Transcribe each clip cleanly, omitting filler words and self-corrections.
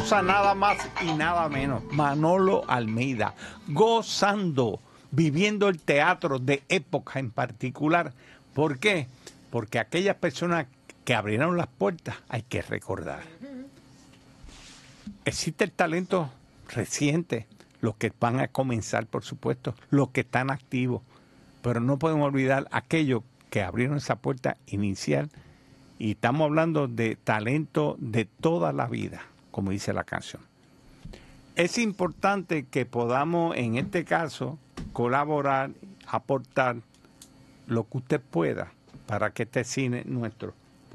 goza nada más y nada menos. Manolo Almeida, gozando, viviendo el teatro de época en particular. ¿Por qué? Porque aquellas personas que abrieron las puertas hay que recordar. Existe el talento reciente, los que van a comenzar, por supuesto, los que están activos, pero no podemos olvidar aquellos que abrieron esa puerta inicial, y estamos hablando de talento de toda la vida, como dice la canción. Es importante que podamos, en este caso, colaborar, aportar lo que usted pueda para que este cine nuestro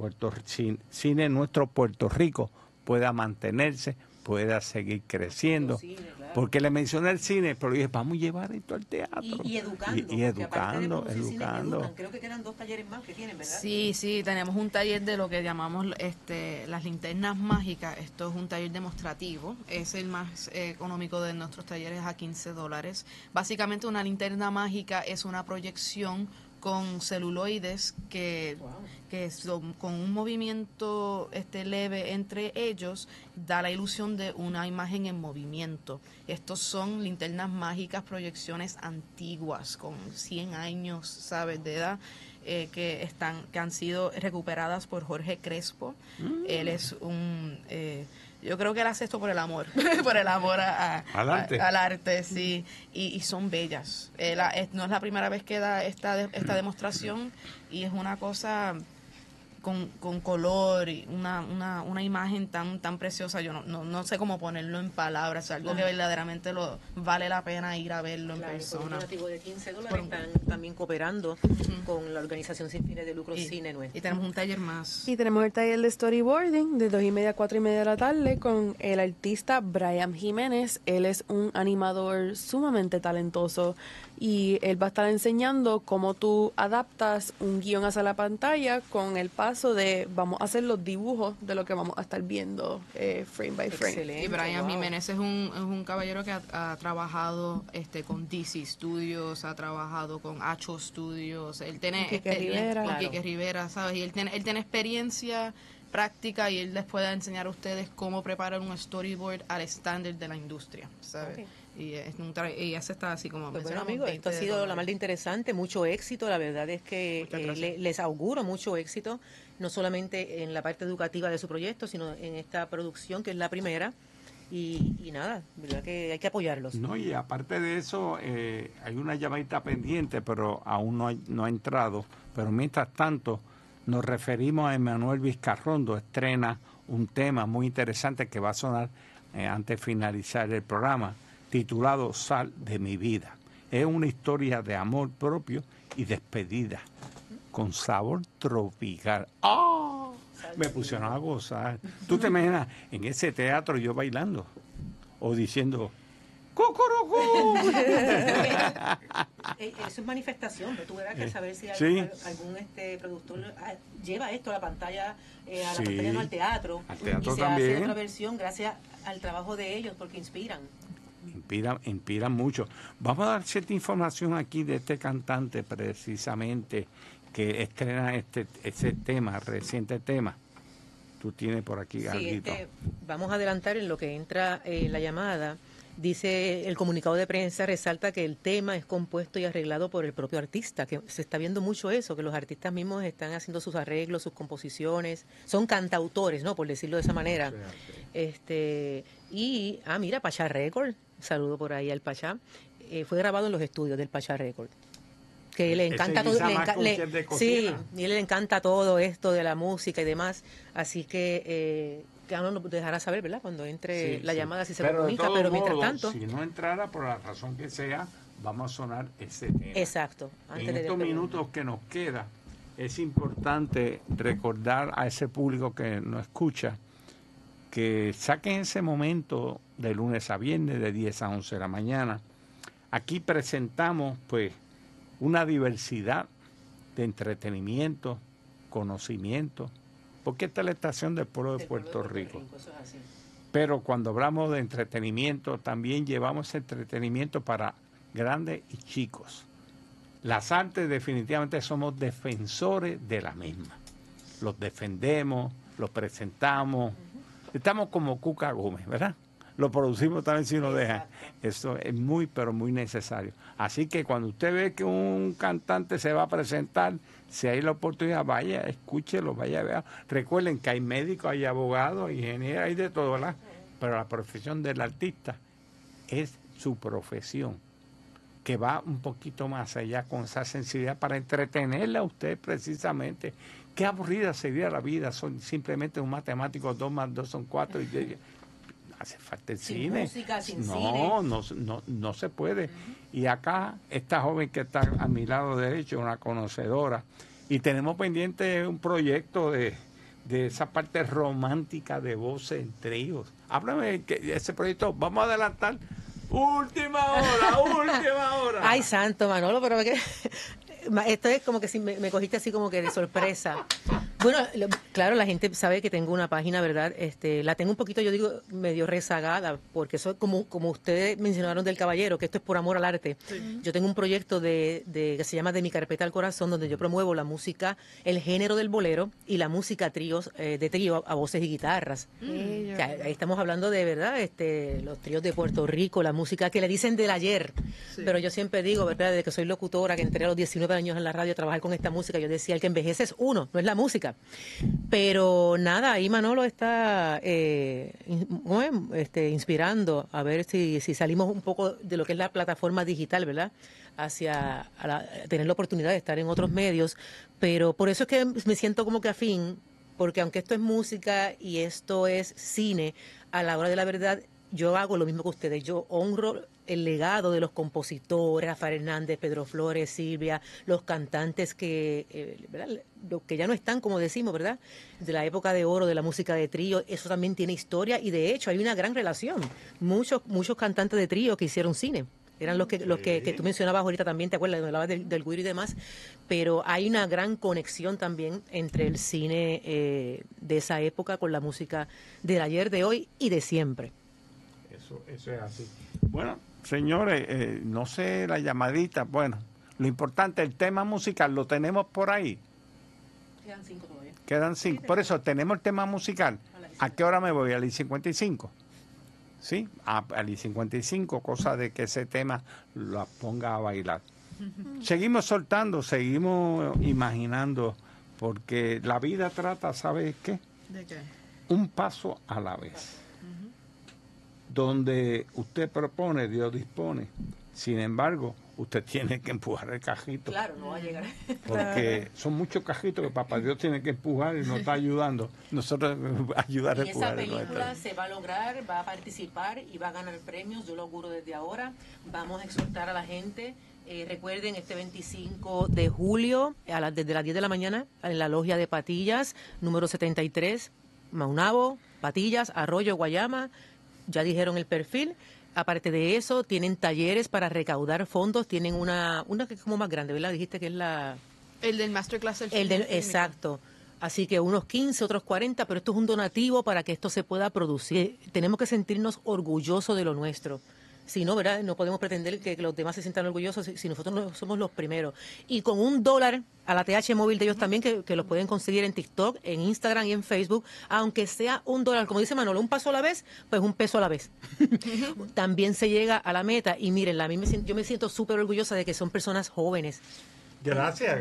Puerto Rico pueda mantenerse, pueda seguir creciendo. Cine, claro. Porque le mencioné el cine, pero dije, vamos a llevar esto al teatro. Y educando. Y educando. Creo que quedan 2 talleres más que tienen, ¿verdad? Sí, tenemos un taller de lo que llamamos las linternas mágicas. Esto es un taller demostrativo. Es el más económico de nuestros talleres, a $15. Básicamente una linterna mágica es una proyección con celuloides que son, con un movimiento leve entre ellos, da la ilusión de una imagen en movimiento. Estos son linternas mágicas, proyecciones antiguas, con 100 años, ¿sabes?, de edad, que han sido recuperadas por Jorge Crespo. Él es un... yo creo que él hace esto por el amor, por el amor al arte, sí, y son bellas. No es la primera vez que da esta demostración, y es una cosa con color y una imagen tan preciosa. Yo no sé cómo ponerlo en palabras, algo que verdaderamente vale la pena ir a verlo en persona. Por un donativo de $15 están también cooperando con la organización sin fines de lucro Cine Nuestro. Y tenemos un taller más. Y tenemos el taller de storyboarding de 2:30 a 4:30 de la tarde con el artista Brian Jiménez. Él es un animador sumamente talentoso y él va a estar enseñando cómo tú adaptas un guión hacia la pantalla con el paso de vamos a hacer los dibujos de lo que vamos a estar viendo frame by frame. Excelente, y Brian Jiménez es un caballero que ha trabajado con DC Studios, ha trabajado con Hacho Studios, él tiene Quique Rivera, ¿sabes? Y él tiene experiencia práctica, y él les puede enseñar a ustedes cómo preparar un storyboard al estándar de la industria, ¿sabes? Okay. Y ya se está así como... Pues bueno, amigos, esto ha sido la más de interesante, mucho éxito. La verdad es que les auguro mucho éxito, no solamente en la parte educativa de su proyecto, sino en esta producción, que es la primera. Y nada, verdad que hay que apoyarlos. No, y aparte de eso, hay una llamadita pendiente, pero aún no ha entrado. Pero mientras tanto, nos referimos a Emanuel Vizcarrondo, estrena un tema muy interesante que va a sonar antes de finalizar el programa, titulado Sal de mi vida. Es una historia de amor propio y despedida, con sabor tropical. ¡Oh! Me pusieron a gozar. ¿Tú te imaginas en ese teatro yo bailando o diciendo ¡Cucurucú! Eso es manifestación, pero tú verás que saber si algún productor lleva esto a la pantalla, a la pantalla, no al teatro. Al teatro y se también hace otra versión gracias al trabajo de ellos, porque inspiran. Inspiran mucho. Vamos a dar cierta información aquí de este cantante precisamente que estrena ese tema, reciente tema. Tú tienes por aquí algo. Vamos a adelantar en lo que entra la llamada. Dice, el comunicado de prensa resalta que el tema es compuesto y arreglado por el propio artista, que se está viendo mucho eso, que los artistas mismos están haciendo sus arreglos, sus composiciones, son cantautores, ¿no?, por decirlo de esa manera. Mira, Pachá Record, saludo por ahí al Pachá, fue grabado en los estudios del Pachá Record, que le encanta todo, y él le encanta todo esto de la música y demás, así que no nos dejará saber, ¿verdad?, cuando entre la llamada, si se comunica, pero mientras tanto... Si no entrara, por la razón que sea, vamos a sonar ese tema. Exacto. En estos minutos que nos queda, es importante recordar a ese público que nos escucha que saquen ese momento de lunes a viernes, de 10 a 11 de la mañana. Aquí presentamos, pues, una diversidad de entretenimiento, conocimiento, porque esta es la estación del pueblo de Puerto Rico. Eso es así. Pero cuando hablamos de entretenimiento, también llevamos entretenimiento para grandes y chicos. Las artes definitivamente somos defensores de la misma. Los defendemos, los presentamos, Estamos como Cuca Gómez, ¿verdad? Lo producimos también si nos dejan. Eso es muy, pero muy necesario. Así que cuando usted ve que un cantante se va a presentar, si hay la oportunidad, vaya, escúchelo, vaya a ver. Recuerden que hay médicos, hay abogados, ingenieros, hay de todo, ¿verdad? Pero la profesión del artista es su profesión, que va un poquito más allá con esa sensibilidad para entretenerla a usted precisamente. Qué aburrida sería la vida, son simplemente un matemático, 2 más 2 son 4 y hace falta el cine. Música, sin cine. No se puede. Y acá, esta joven que está a mi lado derecho, una conocedora, y tenemos pendiente un proyecto de esa parte romántica de voces en tríos. Háblame de ese proyecto, vamos a adelantar. Última hora. Ay, santo, Manolo, pero esto es como que si me cogiste así como que de sorpresa. Bueno, claro, la gente sabe que tengo una página, ¿verdad? La tengo un poquito, yo digo, medio rezagada, porque eso es como ustedes mencionaron del Caballero, que esto es por amor al arte. Sí. Yo tengo un proyecto que se llama De mi carpeta al corazón, donde yo promuevo la música, el género del bolero y la música de trío a voces y guitarras. Ahí estamos hablando de, ¿verdad? Los tríos de Puerto Rico, la música que le dicen del ayer. Sí. Pero yo siempre digo, ¿verdad? Desde que soy locutora, que entré a los 19 años en la radio a trabajar con esta música, yo decía, el que envejece es uno, no es la música. Pero nada, ahí Manolo está inspirando a ver si salimos un poco de lo que es la plataforma digital, ¿verdad? Hacia tener la oportunidad de estar en otros medios. Pero por eso es que me siento como que afín, porque aunque esto es música y esto es cine, a la hora de la verdad yo hago lo mismo que ustedes. Yo honro el legado de los compositores, Rafael Hernández, Pedro Flores, Silvia, los cantantes ¿verdad? Los que ya no están, como decimos, ¿verdad? De la época de oro de la música de trío, eso también tiene historia y de hecho hay una gran relación. Muchos cantantes de trío que hicieron cine. Eran los que tú mencionabas ahorita también, ¿te acuerdas? Hablabas del güiro y demás, pero hay una gran conexión también entre el cine de esa época con la música del ayer, de hoy y de siempre. Eso es así. Bueno, señores, no sé, la llamadita, bueno, lo importante, el tema musical, ¿lo tenemos por ahí? Quedan 5 todavía. Quedan 5, por eso tenemos el tema musical. ¿A qué hora me voy? ¿Al I-55? ¿Sí? Al I-55, cosa de que ese tema lo ponga a bailar. Seguimos soltando, seguimos imaginando, porque la vida trata, ¿sabes qué? ¿De qué? Un paso a la vez. Donde usted propone, Dios dispone. Sin embargo, usted tiene que empujar el cajito. Claro, no va a llegar. Porque son muchos cajitos que papá Dios tiene que empujar y nos está ayudando. Nosotros ayudar a empujar. Y esa película se va a lograr, va a participar y va a ganar premios, yo lo auguro desde ahora. Vamos a exhortar a la gente. Recuerden, este 25 de julio, desde las 10 de la mañana, en la Logia de Patillas, número 73, Maunabo, Patillas, Arroyo, Guayama. Ya dijeron el perfil. Aparte de eso, tienen talleres para recaudar fondos. Tienen una que es como más grande, ¿verdad? Dijiste que es la... El del Masterclass. Exacto. Así que unos 15, otros 40, pero esto es un donativo para que esto se pueda producir. Tenemos que sentirnos orgullosos de lo nuestro. Si no, ¿verdad? No podemos pretender que los demás se sientan orgullosos si nosotros no somos los primeros. Y con $1 a la TH móvil de ellos también, que los pueden conseguir en TikTok, en Instagram y en Facebook, aunque sea $1, como dice Manolo, un paso a la vez, pues un peso a la vez. También se llega a la meta. Y miren, yo me siento súper orgullosa de que son personas jóvenes. Gracias.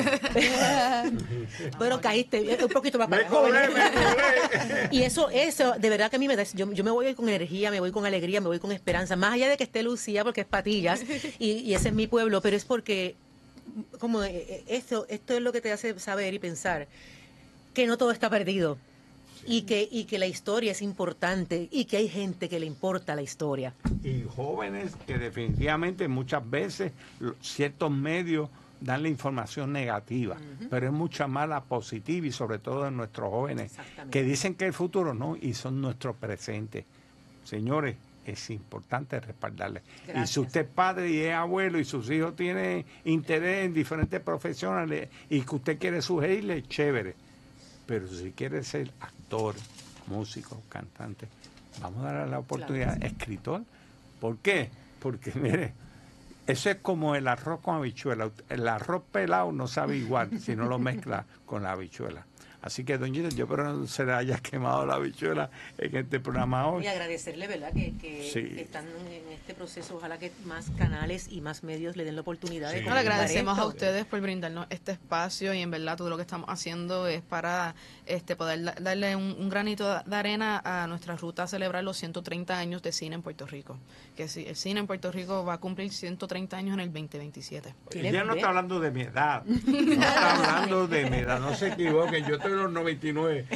Bueno, caíste un poquito más para jóvenes. Y eso, de verdad que a mí me da, yo me voy con energía, me voy con alegría, me voy con esperanza, más allá de que esté Lucía, porque es Patillas, y ese es mi pueblo, pero es porque, como esto es lo que te hace saber y pensar que no todo está perdido. Y que la historia es importante y que hay gente que le importa la historia. Y jóvenes que definitivamente muchas veces ciertos medios dan la información negativa, pero es mucha más la positiva y sobre todo en nuestros jóvenes que dicen que el futuro no y son nuestro presente. Señores, es importante respaldarles. Gracias. Y si usted es padre y es abuelo y sus hijos tienen interés en diferentes profesiones y que usted quiere sugerirle, chévere. Pero si quiere ser actor, músico, cantante, vamos a darle la oportunidad. Claro. Escritor. ¿Por qué? Porque, mire, eso es como el arroz con habichuela. El arroz pelado no sabe igual si no lo mezcla con la habichuela. Así que, doña Gilda, yo espero no se le haya quemado la habichuela en este programa hoy. Y agradecerle, ¿verdad?, que están en este proceso. Ojalá que más canales y más medios le den la oportunidad de le agradecemos a ustedes por brindarnos este espacio, y en verdad todo lo que estamos haciendo es para poder darle un granito de arena a nuestra ruta a celebrar los 130 años de cine en Puerto Rico. Que sí, el cine en Puerto Rico va a cumplir 130 años en el 2027. Ella no está hablando de mi edad, no está hablando de mi edad, no se equivoquen, yo estoy en los 99.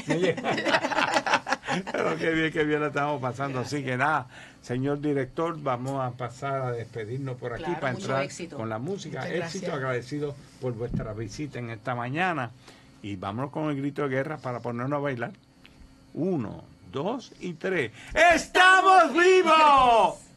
Pero qué bien la estamos pasando. Así que nada, señor director, vamos a pasar a despedirnos por aquí, para entrar con la música. Éxito, agradecido por vuestra visita en esta mañana. Y vámonos con el grito de guerra para ponernos a bailar. 1, 2 y 3. ¡Estamos vivos!